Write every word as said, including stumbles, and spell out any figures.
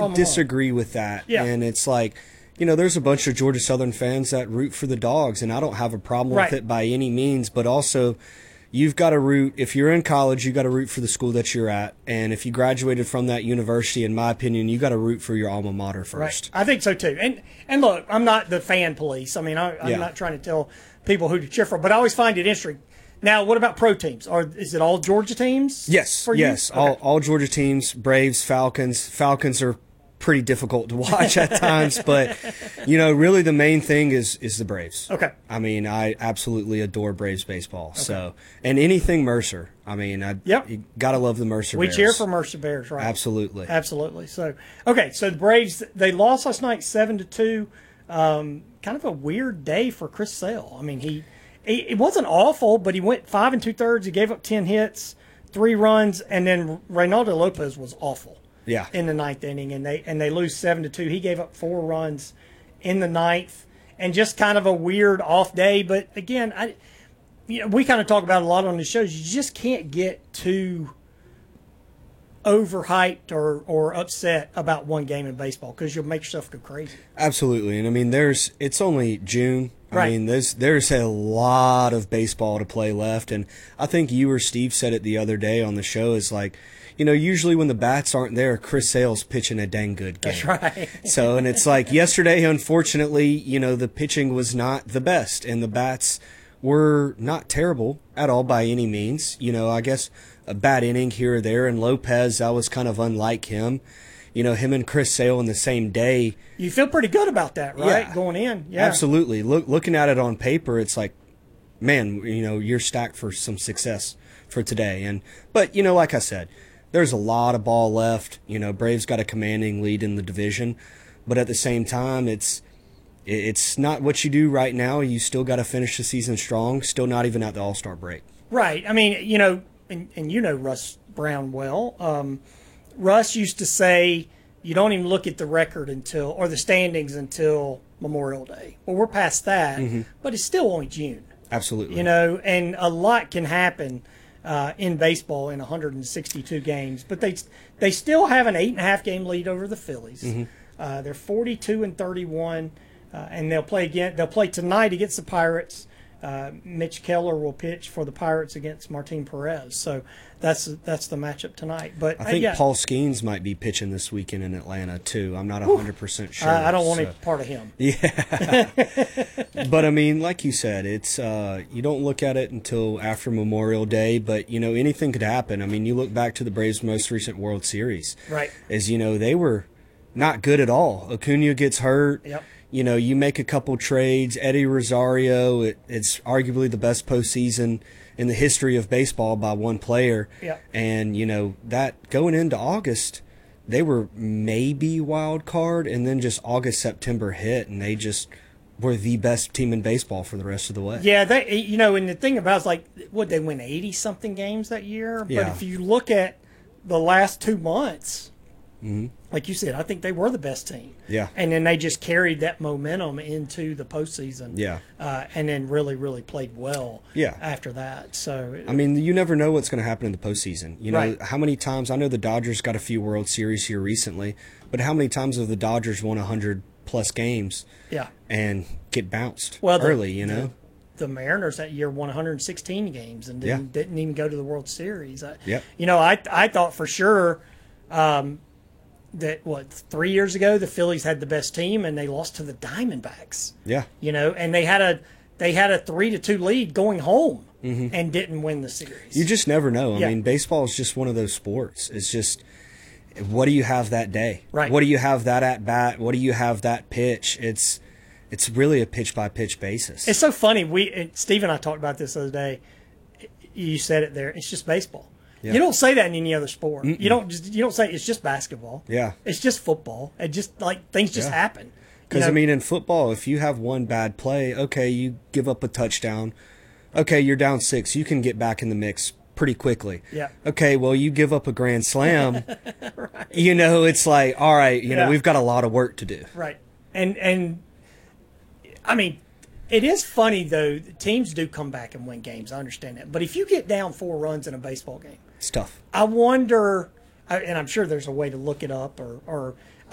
I disagree with that. Yeah. And it's like, you know, there's a bunch of Georgia Southern fans that root for the Dogs, and I don't have a problem right. with it by any means, but also you've got to root, if you're in college, you got to root for the school that you're at. And if you graduated from that university, in my opinion, you got to root for your alma mater first. Right. I think so too. And and look, I'm not the fan police. I mean, I, I'm Yeah. not trying to tell people who to cheer for, but I always find it interesting. Now, what about pro teams? Or is it all Georgia teams? Yes, for you? yes. Okay. All, all Georgia teams, Braves, Falcons. Falcons are pretty difficult to watch at times, but, you know, really the main thing is is the Braves. Okay. I mean, I absolutely adore Braves baseball. Okay. So, and anything Mercer. I mean, I yep. you got to love the Mercer we Bears. We cheer for Mercer Bears, right? Absolutely. Absolutely. So, okay, so the Braves, they lost last night seven to two. Um, kind of a weird day for Chris Sale. I mean, he it wasn't awful, but he went five and two thirds. He gave up ten hits, three runs, and then Reynaldo Lopez was awful. Yeah. In the ninth inning, and they and they lose seven to two. He gave up four runs in the ninth, and just kind of a weird off day. But again, I, you know, we kind of talk about it a lot on the shows. You just can't get too overhyped or or upset about one game in baseball because you'll make yourself go crazy. Absolutely, and I mean, there's it's only June. Right. I mean, there's there's a lot of baseball to play left, and I think you or Steve said it the other day on the show. Is like, you know, usually when the bats aren't there, Chris Sale's pitching a dang good game. That's right. So, and it's like yesterday, unfortunately, you know, the pitching was not the best, and the bats were not terrible at all by any means. You know, I guess a bad inning here or there, and Lopez, that was kind of unlike him. You know, him and Chris Sale in the same day. You feel pretty good about that, right? Yeah, going in. Yeah. Absolutely. Look, looking at it on paper, it's like, man, you know, you're stacked for some success for today. And but, you know, like I said, there's a lot of ball left. You know, Braves got a commanding lead in the division. But at the same time, it's it's not what you do right now. You still got to finish the season strong, still not even at the All-Star break. Right. I mean, you know, and, and you know Russ Brown well. Um, Russ used to say you don't even look at the record until or the standings until Memorial Day. Well, we're past that, mm-hmm. but it's still only June. Absolutely. You know, and a lot can happen uh, in baseball in one hundred sixty-two games, but they they still have an eight and a half game lead over the Phillies. Mm-hmm. Uh, they're forty-two and thirty-one, uh, and they'll play again. They'll play tonight against the Pirates. Uh, Mitch Keller will pitch for the Pirates against Martin Perez. So that's that's the matchup tonight. But I think uh, yeah. Paul Skeens might be pitching this weekend in Atlanta too. I'm not one hundred percent sure. I, I don't want so. any part of him. Yeah. But I mean, like you said, it's uh, you don't look at it until after Memorial Day, but you know, anything could happen. I mean, you look back to the Braves' most recent World Series. Right. As you know, they were not good at all. Acuna gets hurt. Yep. You know, you make a couple trades. Eddie Rosario, it, it's arguably the best postseason in the history of baseball by one player. Yeah. And, you know, that going into August, they were maybe wild card, and then just August, September hit, and they just were the best team in baseball for the rest of the way. Yeah, they, you know, and the thing about it's like, would they win eighty-something games that year? Yeah. But if you look at the last two months, mm-hmm. like you said, I think they were the best team. Yeah. And then they just carried that momentum into the postseason. Yeah. Uh, and then really, really played well Yeah. after that. So I mean, you never know what's going to happen in the postseason. You know, Right. how many times, I know the Dodgers got a few World Series here recently, but how many times have the Dodgers won one hundred plus games yeah. and get bounced Well, the- early, you know? The Mariners that year won one hundred sixteen games and didn't, Yeah. didn't even go to the World Series. I, Yep. You know, I I thought for sure um, that, what, three years ago the Phillies had the best team and they lost to the Diamondbacks. Yeah. You know, and they had a they had a three to two lead going home mm-hmm. and didn't win the series. You just never know. I Yeah. mean, baseball is just one of those sports. It's just, what do you have that day? Right. What do you have that at bat? What do you have that pitch? It's it's really a pitch by pitch basis. It's so funny. We and Steve and I talked about this the other day. You said it there. It's just baseball. Yeah. You don't say that in any other sport. Mm-mm. You don't just you don't say it's just basketball. Yeah. It's just football. It just like things just Yeah. happen. Because, You know? I mean, in football, if you have one bad play, okay, you give up a touchdown. Okay, you're down six. You can get back in the mix pretty quickly. Yeah. Okay, well, you give up a grand slam. Right. You know, it's like, all right, you know, Yeah. we've got a lot of work to do. Right. And and I mean, it is funny though. Teams do come back and win games. I understand that. But if you get down four runs in a baseball game, It's tough. I wonder, and I'm sure there's a way to look it up or, or